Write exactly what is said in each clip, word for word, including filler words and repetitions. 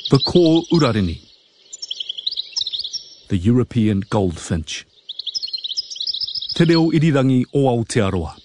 The Ko Urarini, the European goldfinch. Te reo irirangi o Aotearoa.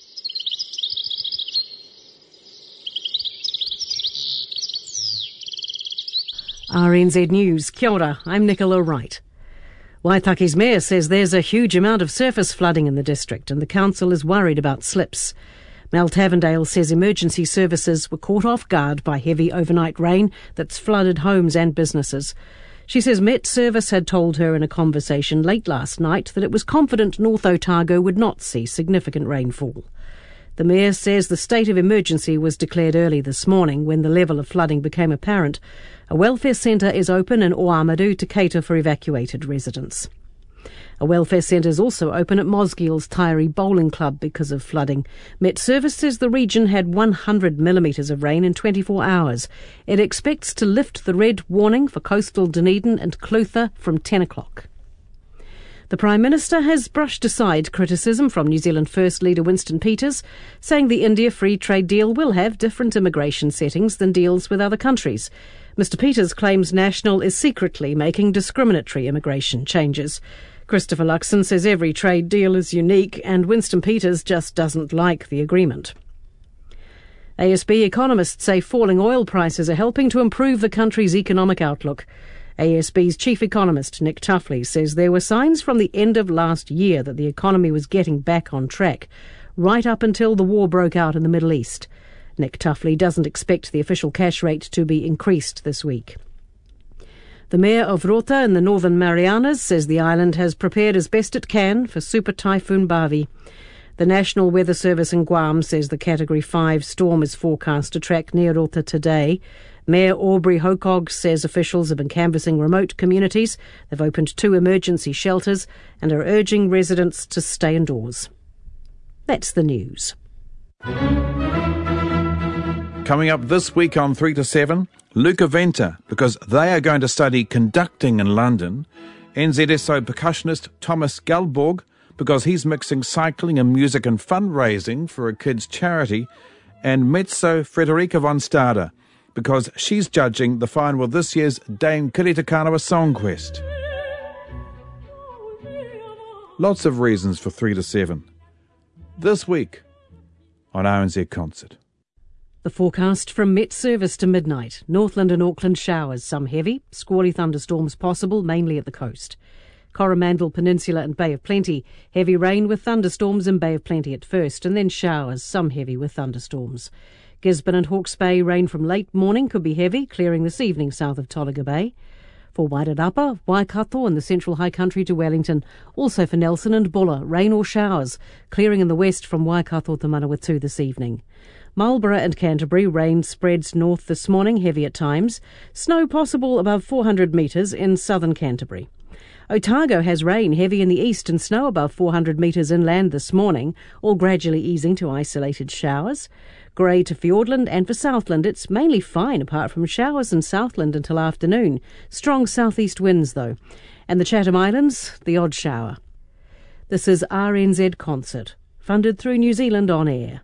R N Z News, kia ora, I'm Nicola Wright. Waitaki's mayor says there's a huge amount of surface flooding in the district and the council is worried about slips. Mel Tavendale says emergency services were caught off guard by heavy overnight rain that's flooded homes and businesses. She says Met Service had told her in a conversation late last night that it was confident North Otago would not see significant rainfall. The mayor says the state of emergency was declared early this morning when the level of flooding became apparent. A welfare centre is open in Oamadu to cater for evacuated residents. A welfare centre is also open at Mosgill's Taieri Bowling Club because of flooding. Met Service says the region had one hundred millimetres of rain in twenty-four hours. It expects to lift the red warning for coastal Dunedin and Clutha from ten o'clock. The Prime Minister has brushed aside criticism from New Zealand First Leader Winston Peters, saying the India Free Trade Deal will have different immigration settings than deals with other countries. Mister Peters claims National is secretly making discriminatory immigration changes. Christopher Luxon says every trade deal is unique and Winston Peters just doesn't like the agreement. A S B economists say falling oil prices are helping to improve the country's economic outlook. A S B's chief economist Nick Tuffley says there were signs from the end of last year that the economy was getting back on track, right up until the war broke out in the Middle East. Nick Tuffley doesn't expect the official cash rate to be increased this week. The mayor of Rota in the Northern Marianas says the island has prepared as best it can for Super Typhoon Bavi. The National Weather Service in Guam says the Category five storm is forecast to track near Rota today. Mayor Aubrey Hokog says officials have been canvassing remote communities. They've opened two emergency shelters and are urging residents to stay indoors. That's the news. Coming up this week on three to seven, Luca Venta, because they are going to study conducting in London. N Z S O percussionist Thomas Galborg, because he's mixing cycling and music and fundraising for a kids' charity. And mezzo Frederica von Stader, because she's judging the final of this year's Dame Kiritakanawa Song Quest. Lots of reasons for three to seven. This week on R N Z Concert. The forecast from Met Service to midnight. Northland and Auckland showers, some heavy. Squally thunderstorms possible, mainly at the coast. Coromandel Peninsula and Bay of Plenty. Heavy rain with thunderstorms in Bay of Plenty at first, and then showers, some heavy with thunderstorms. Gisborne and Hawke's Bay, rain from late morning could be heavy, clearing this evening south of Tolaga Bay. For Wairarapa, Waikato and the Central High Country to Wellington. Also for Nelson and Buller, rain or showers, clearing in the west from Waikato to Manawatu this evening. Marlborough and Canterbury, rain spreads north this morning, heavy at times. Snow possible above four hundred metres in southern Canterbury. Otago has rain heavy in the east and snow above four hundred metres inland this morning, all gradually easing to isolated showers. Grey to Fiordland, and for Southland it's mainly fine apart from showers in Southland until afternoon. Strong southeast winds though. And the Chatham Islands, the odd shower. This is R N Z Concert, funded through New Zealand On Air.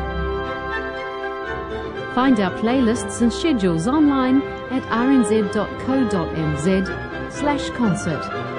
Find our playlists and schedules online at r n z dot co dot n z slash concert.